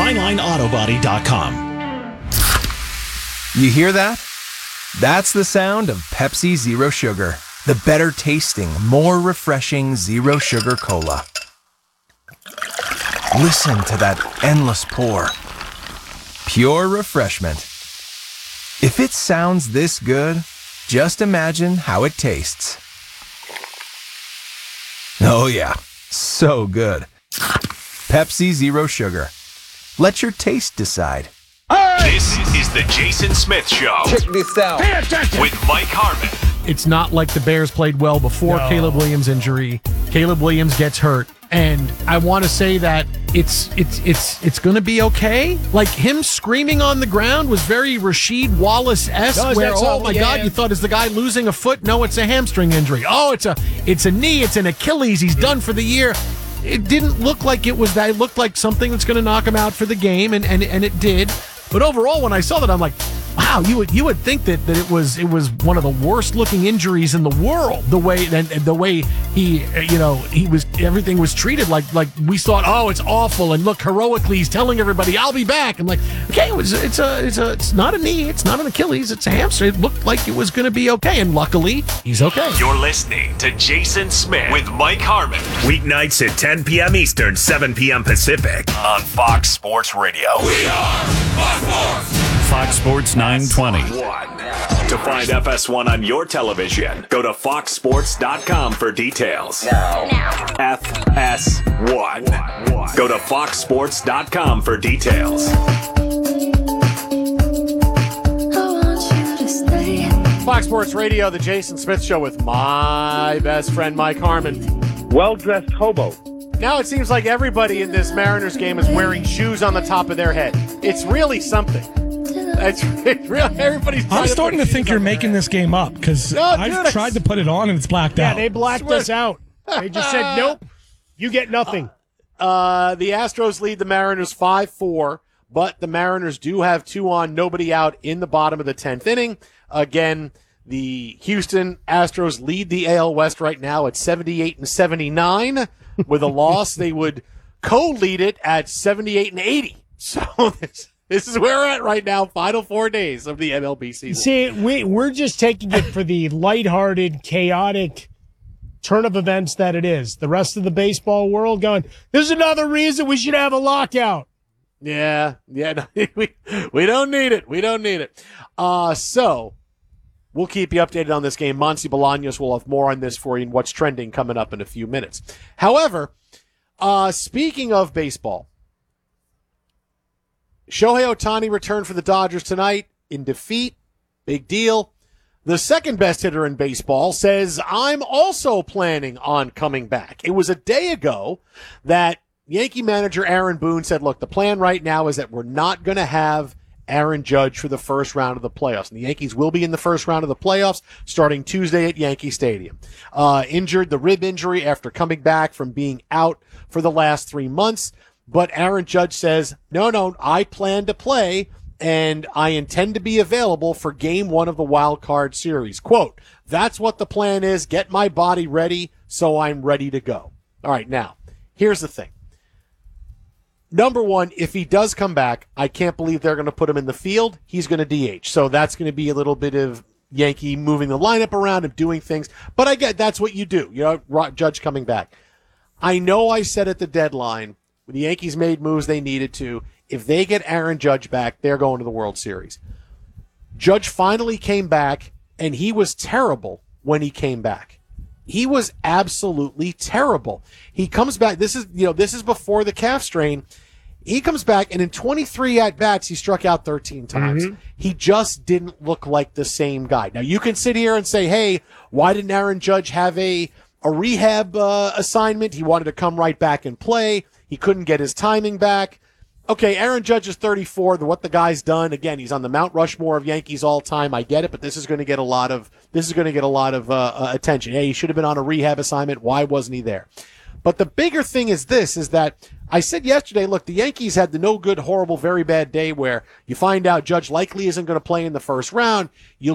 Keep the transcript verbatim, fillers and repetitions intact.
skyline auto body dot com. You hear that? That's the sound of Pepsi Zero Sugar, the better tasting, more refreshing Zero Sugar Cola. Listen to that endless pour. Pure refreshment. If it sounds this good, just imagine how it tastes. Oh yeah, so good. Pepsi Zero Sugar. Let your taste decide. This is the Jason Smith Show. Check this out. Pay attention. With Mike Harmon. It's not like the Bears played well before No. Caleb Williams' injury. Caleb Williams gets hurt. And I want to say that it's it's it's it's going to be okay. Like him screaming on the ground was very Rasheed Wallace-esque, No, where that's oh all- my yeah. God, you thought is the guy losing a foot? No, it's a hamstring injury. Oh, it's a it's a knee, it's an Achilles. He's done for the year. It didn't look like it was that. It looked like something that's going to knock him out for the game, and, and and it did. But overall, when I saw that, I'm like, wow, you would you would think that, that it was it was one of the worst looking injuries in the world. The way and the way he you know he was everything was treated like like we thought. Oh, it's awful, and look, heroically he's telling everybody, I'll be back. I'm like, okay, it was it's a it's a it's not a knee, it's not an Achilles, it's a hamstring. It looked like it was going to be okay, and luckily he's okay. You're listening to Jason Smith with Mike Harmon. Weeknights at ten p.m. Eastern, seven p.m. Pacific. On Fox Sports Radio. We are Fox Sports. Fox Sports nine twenty. One. To find F S one on your television, go to fox sports dot com for details. Now. F S one. Go to fox sports dot com for details. Fox Sports Radio, the Jason Smith Show with my best friend Mike Harmon. Well-dressed hobo. Now it seems like everybody in this Mariners game is wearing shoes on the top of their head. It's really something. It's it really everybody's. I'm trying starting to, to think you're making this game up because No, I've dude, tried it's- to put it on and it's blacked Yeah, out. they blacked Swear- us out. They just said, nope, you get nothing. Uh, the Astros lead the Mariners five four, but the Mariners do have two on, nobody out in the bottom of the tenth inning. Again, the Houston Astros lead the A L West right now at seventy-eight and seventy-nine. With a loss, they would co-lead it at seventy-eight and eighty. So this, this is where we're at right now, final four days of the M L B season. See, we, we're just taking it for the lighthearted, chaotic turn of events that it is. The rest of the baseball world going, there's another reason we should have a lockout. Yeah, yeah, no, we, we don't need it. We don't need it. Uh, so we'll keep you updated on this game. Monty Bolaños will have more on this for you and what's trending coming up in a few minutes. However, uh, speaking of baseball, Shohei Ohtani returned for the Dodgers tonight in defeat. Big deal. The second best hitter in baseball says, I'm also planning on coming back. It was a day ago that Yankee manager Aaron Boone said, look, the plan right now is that we're not going to have Aaron Judge for the first round of the playoffs. And the Yankees will be in the first round of the playoffs starting Tuesday at Yankee Stadium. Uh, injured the rib injury after coming back from being out for the last three months. But Aaron Judge says, no, no, I plan to play and I intend to be available for game one of the wild card series. Quote, that's what the plan is. Get my body ready so I'm ready to go. All right. Now, here's the thing. Number one, if he does come back, I can't believe they're going to put him in the field. He's going to D H. So that's going to be a little bit of Yankee moving the lineup around and doing things. But I get that's what you do. You know, Judge coming back. I know I said at the deadline, when the Yankees made moves they needed to, if they get Aaron Judge back, they're going to the World Series. Judge finally came back, and he was terrible when he came back. He was absolutely terrible. He comes back. This is, you know, this is before the calf strain. He comes back, and in twenty-three at-bats, he struck out thirteen times. Mm-hmm. He just didn't look like the same guy. Now, you can sit here and say, hey, why didn't Aaron Judge have a, a rehab uh, assignment? He wanted to come right back and play. He couldn't get his timing back. Okay, Aaron Judge is thirty-four. The, what the guy's done, again, he's on the Mount Rushmore of Yankees all time. I get it, but this is going to get a lot of this is going to get a lot of uh, uh, attention. Hey, he should have been on a rehab assignment. Why wasn't he there? But the bigger thing is this: is that I said yesterday, look, the Yankees had the no good, horrible, very bad day where you find out Judge likely isn't going to play in the first round. You